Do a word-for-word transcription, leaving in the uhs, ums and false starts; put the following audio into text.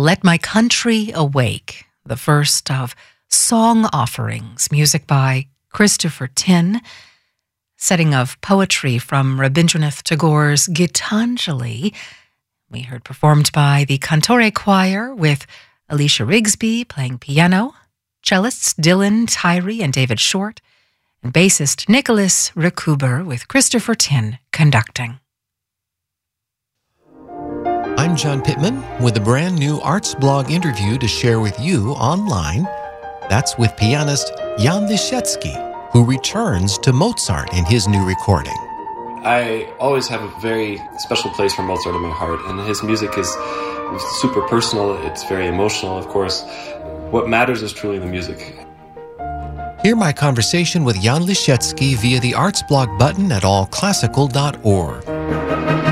Let My Country Awake, the first of Song Offerings, music by Christopher Tin, setting of poetry from Rabindranath Tagore's Gitanjali. We heard performed by the Cantore Choir with Alicia Rigsby playing piano, cellists Dylan Tyree and David Short, and bassist Nicholas Rekuber with Christopher Tin conducting. I'm John Pittman with a brand new Arts Blog interview to share with you online. That's with pianist Jan Lisiecki, who returns to Mozart in his new recording. I always have a very special place for Mozart in my heart, and his music is super personal. It's very emotional, of course. What matters is truly the music. Hear my conversation with Jan Lisiecki via the Arts Blog button at all classical dot org.